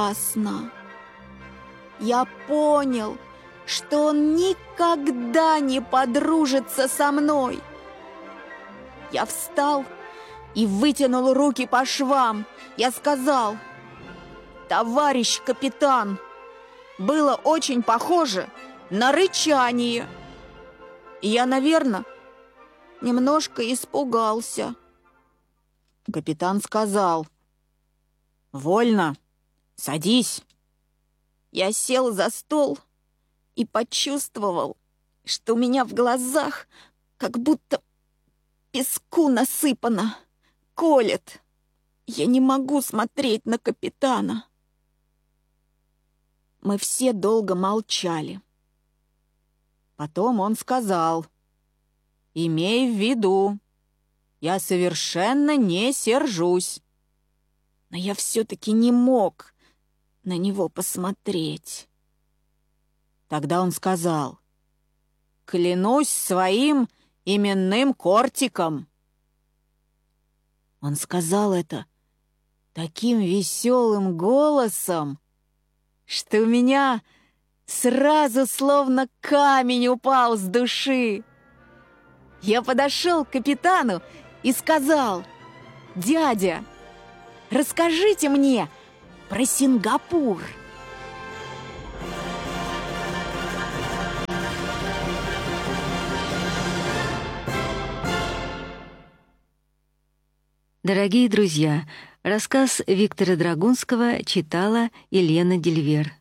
ясно. Я понял, что он никогда не подружится со мной. Я встал и вытянул руки по швам. Я сказал: «Товарищ капитан!» Было очень похоже на рычание. И я, наверное, немножко испугался. Капитан сказал: «Вольно, садись». Я сел за стол и почувствовал, что у меня в глазах как будто песку насыпано, колет. Я не могу смотреть на капитана. Мы все долго молчали. Потом он сказал: «Имей в виду, я совершенно не сержусь». Но я все-таки не мог на него посмотреть. Тогда он сказал: «Клянусь своим именным кортиком». Он сказал это таким веселым голосом, что у меня сразу словно камень упал с души. Я подошел к капитану и сказал: «Дядя, расскажите мне про Сингапур». Дорогие друзья, рассказ Виктора Драгунского читала Елена Дельвер.